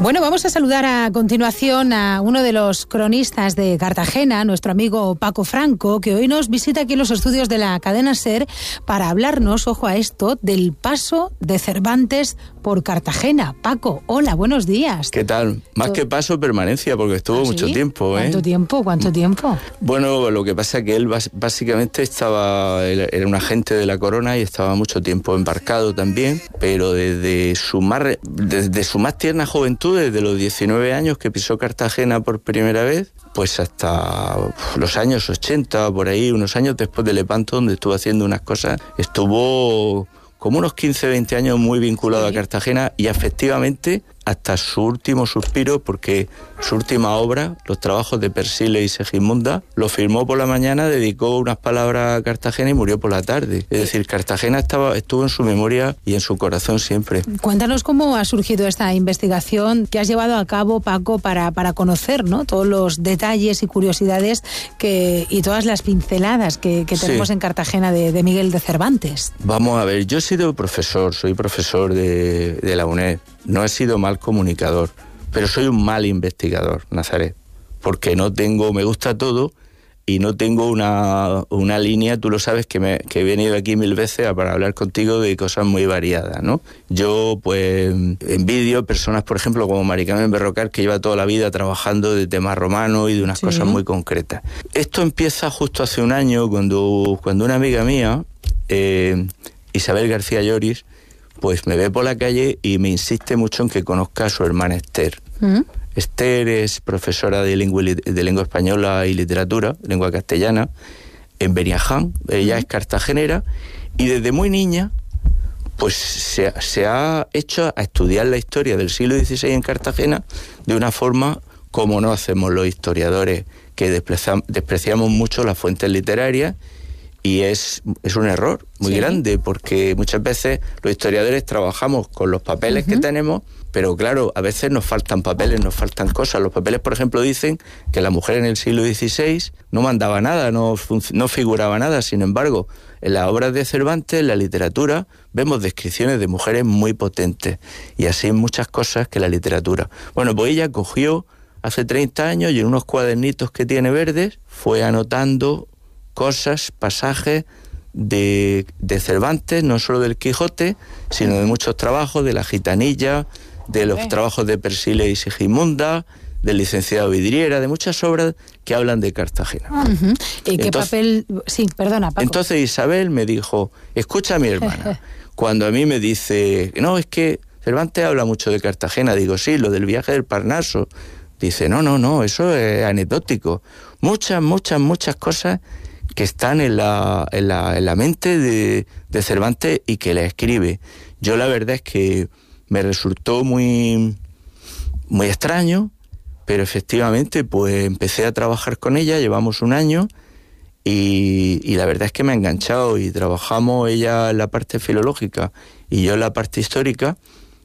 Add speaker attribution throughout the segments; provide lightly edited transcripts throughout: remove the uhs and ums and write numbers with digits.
Speaker 1: Bueno, vamos a saludar a continuación a uno de los cronistas de Cartagena, nuestro amigo Paco Franco, que hoy nos visita aquí en los estudios de la cadena SER para hablarnos, ojo a esto, del paso de Cervantes por Cartagena. Paco, hola, buenos días.
Speaker 2: ¿Qué tal? Más que paso, permanencia, porque estuvo mucho tiempo.
Speaker 1: ¿Cuánto tiempo?
Speaker 2: Bueno, lo que pasa es que él básicamente era un agente de la corona y estaba mucho tiempo embarcado también, pero desde su más tierna juventud, desde los 19 años que pisó Cartagena por primera vez, pues hasta los años 80, por ahí, unos años después de Lepanto, donde estuvo haciendo unas cosas, estuvo como unos 15, 20 años muy vinculado a Cartagena y efectivamente hasta su último suspiro, porque su última obra, Los trabajos de Persíles y Segismunda, lo firmó por la mañana, dedicó unas palabras a Cartagena y murió por la tarde. Es decir, Cartagena estuvo en su memoria y en su corazón siempre.
Speaker 1: Cuéntanos cómo ha surgido esta investigación que has llevado a cabo, Paco, para conocer, ¿no?, todos los detalles y curiosidades y todas las pinceladas que tenemos en Cartagena de Miguel de Cervantes.
Speaker 2: Vamos a ver, yo soy profesor de la UNED. No he sido mal comunicador, pero soy un mal investigador, Nazaret, porque me gusta todo y no tengo una línea. Tú lo sabes que he venido aquí 1000 veces para hablar contigo de cosas muy variadas, ¿no? Yo, pues, envidio personas, por ejemplo, como Mari Carmen Berrocal, que lleva toda la vida trabajando de temas romanos y de unas cosas muy concretas. Esto empieza justo hace un año, cuando una amiga mía, Isabel García Lloris, pues me ve por la calle y me insiste mucho en que conozca a su hermana Esther. Esther es profesora de lengua española y literatura, lengua castellana, en Beniaján. Ella es cartagenera y desde muy niña pues se ha hecho a estudiar la historia del siglo XVI en Cartagena de una forma como no hacemos los historiadores, que despreciamos mucho las fuentes literarias. Y es un error muy grande, porque muchas veces los historiadores trabajamos con los papeles que tenemos, pero claro, a veces nos faltan papeles, nos faltan cosas. Los papeles, por ejemplo, dicen que la mujer en el siglo XVI no mandaba nada, no figuraba nada. Sin embargo, en las obras de Cervantes, en la literatura, vemos descripciones de mujeres muy potentes. Y así en muchas cosas que la literatura. Bueno, pues ella cogió hace 30 años y en unos cuadernitos que tiene verdes fue anotando cosas, pasajes de Cervantes, no solo del Quijote, sino de muchos trabajos, de la Gitanilla, de los trabajos de Persíles y Segismunda, del licenciado Vidriera, de muchas obras que hablan de Cartagena.
Speaker 1: ¿Y qué papel? Sí, perdona, Paco.
Speaker 2: Entonces Isabel me dijo, escucha a mi hermana, cuando a mí me dice, no, es que Cervantes habla mucho de Cartagena, digo, sí, lo del viaje del Parnaso. Dice, no, eso es anecdótico. Muchas cosas que están en la mente de Cervantes y que la escribe. Yo la verdad es que me resultó muy, muy extraño, pero efectivamente pues empecé a trabajar con ella, llevamos un año y la verdad es que me ha enganchado y trabajamos ella en la parte filológica y yo en la parte histórica.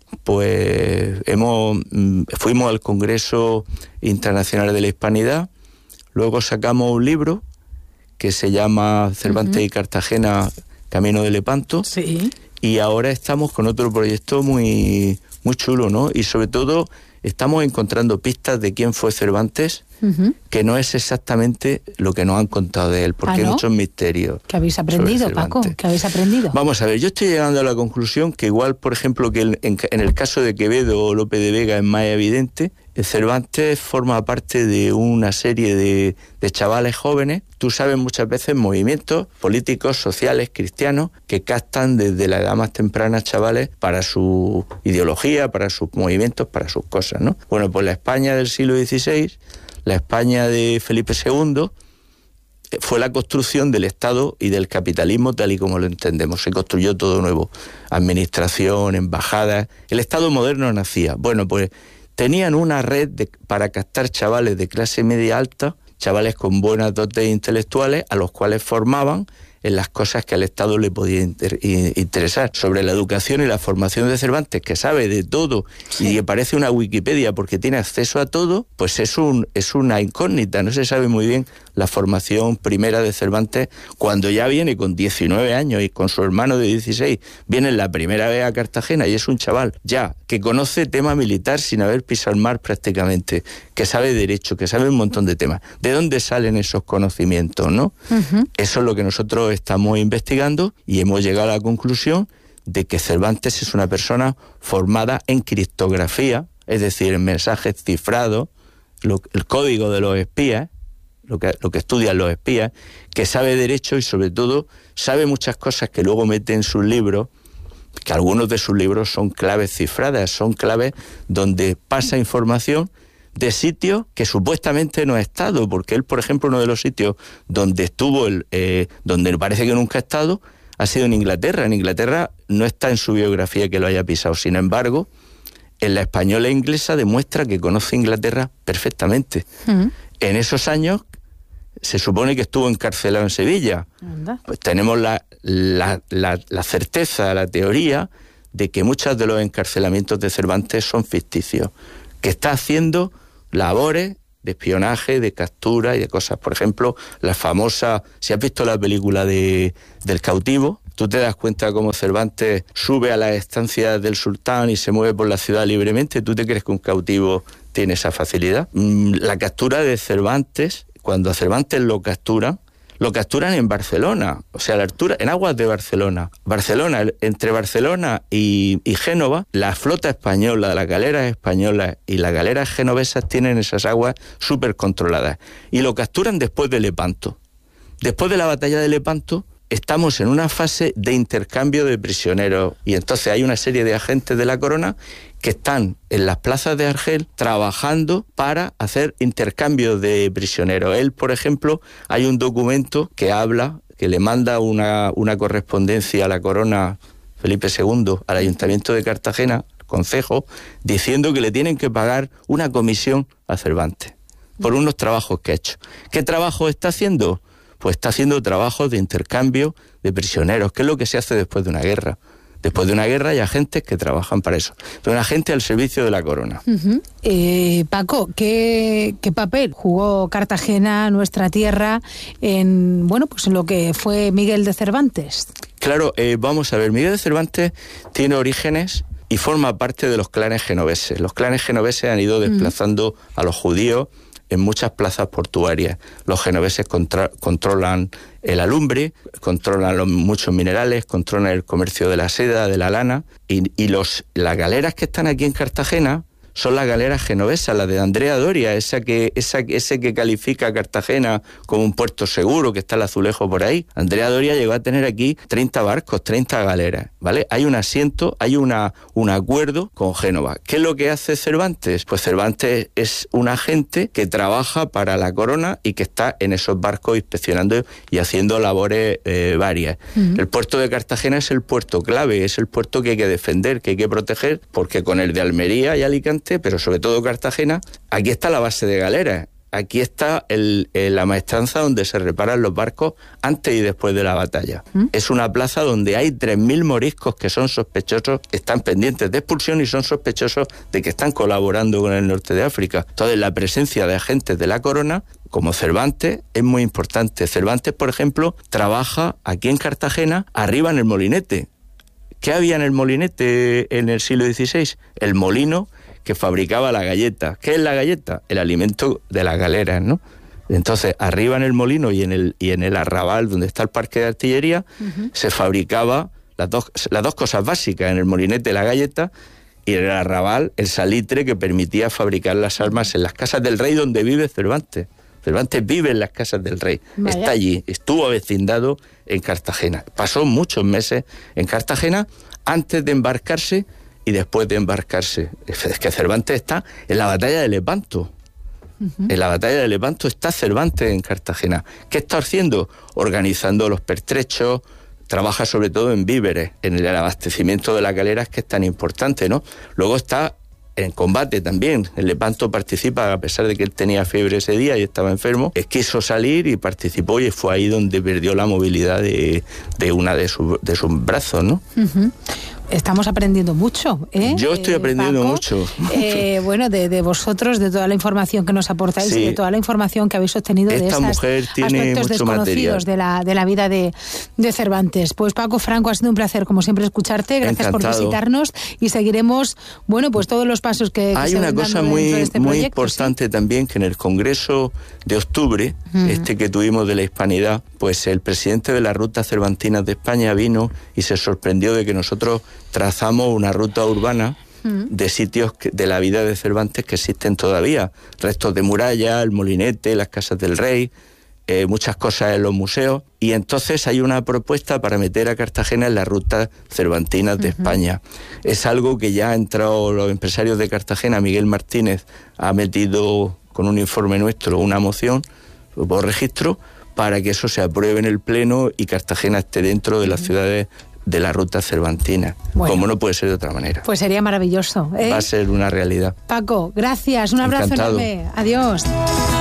Speaker 2: Pues fuimos al Congreso Internacional de la Hispanidad, luego sacamos un libro que se llama Cervantes y Cartagena, Camino de Lepanto, y ahora estamos con otro proyecto muy, muy chulo, ¿no? Y sobre todo estamos encontrando pistas de quién fue Cervantes, que no es exactamente lo que nos han contado de él, porque hay muchos misterios.
Speaker 1: ¿Qué habéis aprendido, Paco? ¿Qué habéis aprendido?
Speaker 2: Vamos a ver, yo estoy llegando a la conclusión que igual, por ejemplo, que en el caso de Quevedo o Lope de Vega es más evidente, Cervantes forma parte de una serie de chavales jóvenes, tú sabes, muchas veces movimientos políticos, sociales, cristianos, que captan desde la edad más temprana chavales para su ideología, para sus movimientos, para sus cosas, ¿no? Bueno, pues la España del siglo XVI, la España de Felipe II, fue la construcción del Estado y del capitalismo tal y como lo entendemos. Se construyó todo nuevo, administración, embajadas. El Estado moderno nacía. Bueno, pues tenían una red para captar chavales de clase media alta, chavales con buenas dotes intelectuales, a los cuales formaban en las cosas que al Estado le podía interesar. Sobre la educación y la formación de Cervantes, que sabe de todo y que parece una Wikipedia porque tiene acceso a todo, pues es una incógnita. No se sabe muy bien la formación primera de Cervantes cuando ya viene con 19 años y con su hermano de 16, viene la primera vez a Cartagena y es un chaval ya que conoce tema militar sin haber pisado el mar prácticamente, que sabe derecho, que sabe un montón de temas. ¿De dónde salen esos conocimientos, no? Eso es lo que nosotros estamos investigando y hemos llegado a la conclusión de que Cervantes es una persona formada en criptografía, es decir, en mensajes cifrados, el código de los espías, lo que estudian los espías, que sabe derecho y sobre todo sabe muchas cosas que luego mete en sus libros, que algunos de sus libros son claves cifradas, son claves donde pasa información de sitios que supuestamente no ha estado, porque él, por ejemplo, uno de los sitios donde estuvo, donde parece que nunca ha estado, ha sido en Inglaterra. En Inglaterra no está en su biografía que lo haya pisado. Sin embargo, en la española e inglesa demuestra que conoce Inglaterra perfectamente. En esos años se supone que estuvo encarcelado en Sevilla. Pues tenemos la certeza, la teoría de que muchos de los encarcelamientos de Cervantes son ficticios, que está haciendo labores de espionaje, de captura y de cosas. Por ejemplo, la famosa, si has visto la película del cautivo, tú te das cuenta cómo Cervantes sube a las estancias del sultán y se mueve por la ciudad libremente. ¿Tú te crees que un cautivo tiene esa facilidad? La captura de Cervantes, cuando a Cervantes lo capturan en Barcelona, o sea, a la altura, en aguas de Barcelona. Entre Barcelona y Génova, la flota española, las galeras españolas y las galeras genovesas tienen esas aguas súper controladas. Y lo capturan después de Lepanto. Después de la batalla de Lepanto, estamos en una fase de intercambio de prisioneros. Y entonces hay una serie de agentes de la corona que están en las plazas de Argel trabajando para hacer intercambio de prisioneros. Él, por ejemplo, hay un documento que habla, que le manda una correspondencia a la corona Felipe II, al Ayuntamiento de Cartagena, concejo, diciendo que le tienen que pagar una comisión a Cervantes por unos trabajos que ha hecho. ¿Qué trabajo está haciendo? Pues está haciendo trabajos de intercambio de prisioneros, que es lo que se hace después de una guerra. Después de una guerra hay agentes que trabajan para eso. Son agentes al servicio de la corona.
Speaker 1: Paco, ¿qué papel jugó Cartagena, nuestra tierra, en lo que fue Miguel de Cervantes?
Speaker 2: Claro, vamos a ver, Miguel de Cervantes tiene orígenes y forma parte de los clanes genoveses. Los clanes genoveses han ido desplazando a los judíos en muchas plazas portuarias. Los genoveses controlan el alumbre, controlan muchos minerales, controlan el comercio de la seda, de la lana, y las galeras que están aquí en Cartagena son las galeras genovesas, las de Andrea Doria, ese que califica a Cartagena como un puerto seguro, que está el azulejo por ahí. Andrea Doria llegó a tener aquí 30 barcos, 30 galeras, ¿vale? Hay un asiento, hay un acuerdo con Génova. ¿Qué es lo que hace Cervantes? Pues Cervantes es un agente que trabaja para la corona y que está en esos barcos inspeccionando y haciendo labores varias. El puerto de Cartagena es el puerto clave, es el puerto que hay que defender, que hay que proteger, porque con el de Almería y Alicante, pero sobre todo Cartagena, aquí está la base de galeras, aquí está la maestranza donde se reparan los barcos antes y después de la batalla. Es una plaza donde hay 3.000 moriscos que son sospechosos, están pendientes de expulsión y son sospechosos de que están colaborando con el norte de África. Entonces la presencia de agentes de la corona, como Cervantes, es muy importante. Cervantes, por ejemplo, trabaja aquí en Cartagena, arriba en el molinete. ¿Qué había en el molinete en el siglo XVI? El molino que fabricaba la galleta. ¿Qué es la galleta? El alimento de las galeras, ¿no? Entonces, arriba en el molino y en el arrabal, donde está el parque de artillería, se fabricaba las dos cosas básicas. En el molinete la galleta y en el arrabal el salitre que permitía fabricar las armas en las casas del rey donde vive Cervantes. Cervantes vive en las casas del rey. Vaya. Está allí, estuvo avecindado en Cartagena. Pasó muchos meses en Cartagena antes de embarcarse y después de embarcarse. Es que Cervantes está en la batalla de Lepanto. En la batalla de Lepanto está Cervantes en Cartagena. ¿Qué está haciendo? Organizando los pertrechos, trabaja sobre todo en víveres, en el abastecimiento de las galeras, que es tan importante, ¿no? Luego está en combate también. El Lepanto participa, a pesar de que él tenía fiebre ese día y estaba enfermo, quiso salir y participó, y fue ahí donde perdió la movilidad de una de sus brazos, ¿no?
Speaker 1: Uh-huh. Estamos aprendiendo mucho, ¿eh?
Speaker 2: Yo estoy aprendiendo
Speaker 1: Paco,
Speaker 2: mucho.
Speaker 1: Bueno, de vosotros, de toda la información que nos aportáis,
Speaker 2: sí.
Speaker 1: Y de toda la información que habéis obtenido de estos aspectos desconocidos de la vida de Cervantes. Pues Paco Franco, ha sido un placer, como siempre, escucharte. Gracias
Speaker 2: Encantado.
Speaker 1: por visitarnos y seguiremos, bueno, pues todos los pasos que
Speaker 2: hay
Speaker 1: se
Speaker 2: una cosa muy importante, ¿sí? También, que en el Congreso de octubre, que tuvimos de la Hispanidad, pues el presidente de la Ruta Cervantina de España vino y se sorprendió de que nosotros trazamos una ruta urbana de sitios de la vida de Cervantes que existen todavía. Restos de muralla, el molinete, las casas del rey, muchas cosas en los museos. Y entonces hay una propuesta para meter a Cartagena en la ruta cervantina de España. Es algo que ya han entrado los empresarios de Cartagena. Miguel Martínez ha metido con un informe nuestro una moción por registro para que eso se apruebe en el Pleno y Cartagena esté dentro de las ciudades de la ruta cervantina, bueno, como no puede ser de otra manera.
Speaker 1: Pues sería maravilloso, ¿eh?
Speaker 2: Va a ser una realidad.
Speaker 1: Paco, gracias, un abrazo enorme. Adiós.